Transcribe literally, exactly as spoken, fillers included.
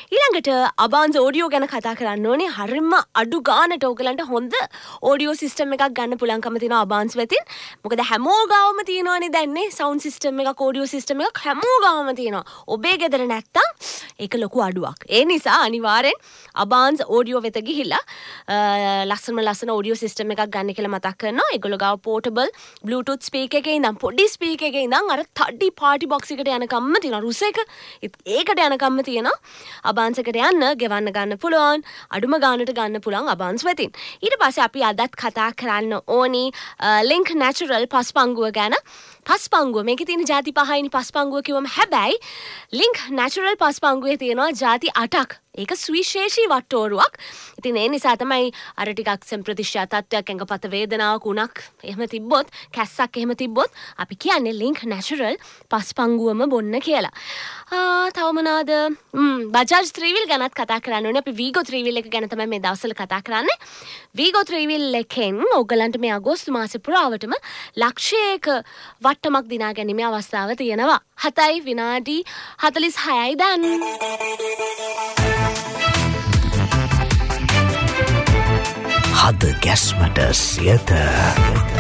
ඊළඟට අබාන්ස් ඔඩියෝ ගැන කතා කරන්න ඕනේ. හරිම අඩු ගානට ඕගලන්ට හොඳ ඔඩියෝ සිස්ටම් එකක් ගන්න පුළුවන්කම තියෙනවා අබාන්ස් වෙතින්. මොකද හැමෝ ගාවම තියෙනවනේ දැන්නේ සවුන්ඩ් සිස්ටම් එකක් ඔඩියෝ සිස්ටම් එකක් හැමෝ ගාවම තියෙනවා. ඔබේ ගෙදර නැත්තම් ඒක ලොකු අඩුවක්. ඒ නිසා අනිවාර්යෙන් අබාන්ස් ඔඩියෝ වෙත ගිහිල්ලා ලස්සනම ලස්සන ඔඩියෝ සිස්ටම් එකක් ගන්න කියලා මතක් කරනවා. ඒගොල්ලෝ ගාව පෝටබල් බ්ලූටූත් ස්පීකර් එකේ ඉඳන් පොඩි ස්පීකර් එකේ ඉඳන් අර තඩි පාටි බොක්ස් එකට යනකම්ම තියෙනවා. රුස් එක ඒකට යනකම්ම තියෙනවා. අබාන්ස් එකට යන්න ගෙවන්න ගන්න පුළුවන්. අඩුම ගානට ගන්න පුළුවන් අබාන්ස් වෙතින්. ඊට පස්සේ අපි අදත් කතා කරන්න ඕනි ලින්ක් නැචරල් පස්පංගුව ගැන. පස්පංගුව මේකේ තියෙන ಜಾති පහයිනි පස්පංගුව කිව්වම හැබැයි ලින්ක් නැචරල් පස්පංගුවේ තියෙනවා ಜಾති අටක්. ඒක සුවිශේෂී වට්ටෝරුවක්. ඉතින් ඒ නිසා තමයි අර ටිකක් සම්ප්‍රතිශා තත්ත්වයක් ඇඟපත වේදනාවක් උණක් එහෙම තිබ්බොත් කැස්සක් එහෙම තිබ්බොත් අපි කියන්නේ ලින්ක් නැචරල් පස්පංගුවම බොන්න කියලා. ආ තව මොනවාද? ම් බජාජ් three wheel ගැනත් කතා කරන්න ඕනේ. අපි වීගෝ three wheel එක ගැන තමයි මේ දවස්වල කතා කරන්නේ. වීගෝ three wheel එකෙන් ඔයගලන්ට මේ අගෝස්තු මාසේ පුරාවටම ලක්ෂයක වට්ටමක් දිනා ගැනීමේ අවස්ථාව තියෙනවා. හතයි විනාඩි හතළිස් හයයි දැන්. හද ගැස්මට සියත